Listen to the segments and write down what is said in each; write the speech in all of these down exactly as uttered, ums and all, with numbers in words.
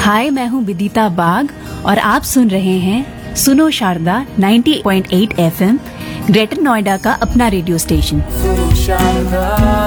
हाय, मैं हूँ विदिता बाग और आप सुन रहे हैं सुनो शारदा नब्बे पॉइंट आठ एफएम, ग्रेटर नोएडा का अपना रेडियो स्टेशन। सुनो शारदा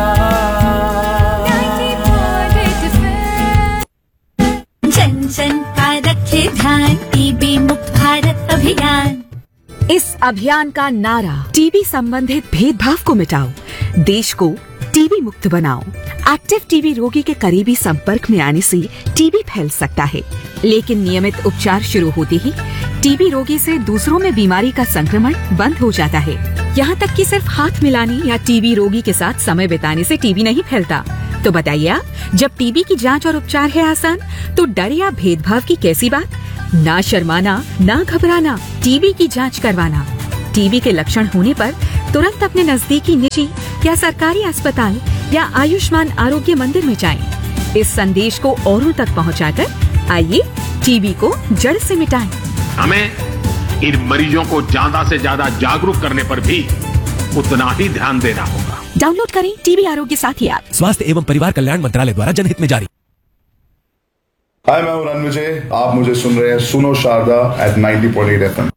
जन जन का रखे ध्यान, टीबी मुक्त भारत अभियान। इस अभियान का नारा टीबी संबंधित भेदभाव को मिटाओ, देश को टीबी मुक्त बनाओ। एक्टिव टीबी रोगी के करीबी संपर्क में आने से टीबी फैल सकता है, लेकिन नियमित उपचार शुरू होते ही टीबी रोगी से दूसरों में बीमारी का संक्रमण बंद हो जाता है। यहाँ तक कि सिर्फ हाथ मिलाने या टीबी रोगी के साथ समय बिताने से टीबी नहीं फैलता। तो बताइए आप, जब टीबी की जांच और उपचार है आसान, तो डर या भेदभाव की कैसी बात? ना शर्माना, ना घबराना, टीबी की जांच करवाना। टीबी के लक्षण होने पर तुरंत अपने नजदीकी निजी या सरकारी अस्पताल या आयुष्मान आरोग्य मंदिर में जाएं। इस संदेश को औरों तक पहुंचाकर आइए टीबी को जड़ से मिटाएं। हमें इन मरीजों को ज्यादा से ज्यादा जागरूक करने पर भी उतना ही ध्यान देना होगा। डाउनलोड करें टीबी आरोग्य साथी ऐप। स्वास्थ्य एवं परिवार कल्याण मंत्रालय द्वारा जनहित में जारी। हाय, मैं हूं रणविजय। आप मुझे सुन रहे हैं सुनो शारदा एट नब्बे पॉइंट आठ एफएम।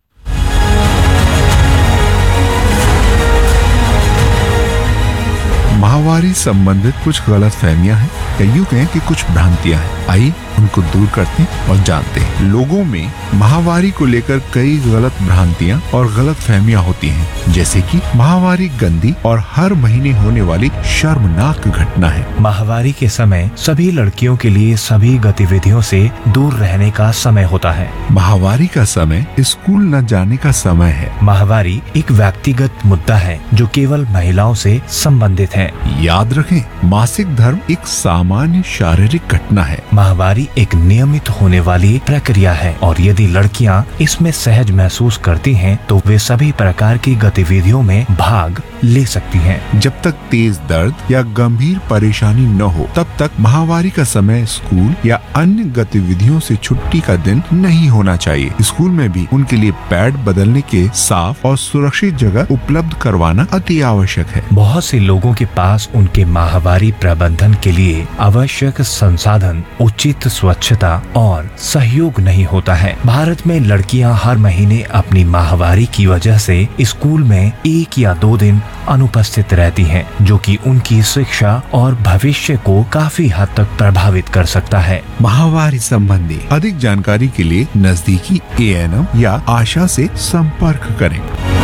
माहवारी संबंधित कुछ गलत फहमियां हैं या यूं कहें कि कुछ भ्रांतियां हैं। आइए उनको दूर करते हैं और जानते हैं। लोगों में माहवारी को लेकर कई गलत भ्रांतियां और गलत फहमियां होती हैं, जैसे कि माहवारी गंदी और हर महीने होने वाली शर्मनाक घटना है। माहवारी के समय सभी लड़कियों के लिए सभी गतिविधियों से दूर रहने का समय होता है। माहवारी का समय स्कूल न जाने का समय है। माहवारी एक व्यक्तिगत मुद्दा है जो केवल महिलाओं से संबंधित है। याद रखें, मासिक धर्म एक सामान्य शारीरिक घटना है। माहवारी एक नियमित होने वाली प्रक्रिया है और यदि लड़कियां इसमें सहज महसूस करती हैं, तो वे सभी प्रकार की गतिविधियों में भाग ले सकती हैं। जब तक तेज दर्द या गंभीर परेशानी न हो, तब तक माहवारी का समय स्कूल या अन्य गतिविधियों से छुट्टी का दिन नहीं होना चाहिए। स्कूल में भी उनके लिए पैड बदलने के साफ और सुरक्षित जगह उपलब्ध करवाना अति आवश्यक है। बहुत से लोगों के पास उनके माहवारी प्रबंधन के लिए आवश्यक संसाधन, उचित स्वच्छता और सहयोग नहीं होता है। भारत में लड़कियां हर महीने अपनी माहवारी की वजह से स्कूल में एक या दो दिन अनुपस्थित रहती हैं, जो कि उनकी शिक्षा और भविष्य को काफी हद तक प्रभावित कर सकता है। माहवारी संबंधी अधिक जानकारी के लिए नजदीकी ए एन एम या आशा से संपर्क करें।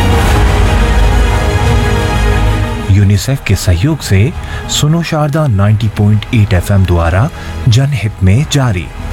यूनिसेफ के सहयोग से सुनो शारदा नब्बे पॉइंट आठ एफएम द्वारा जनहित में जारी।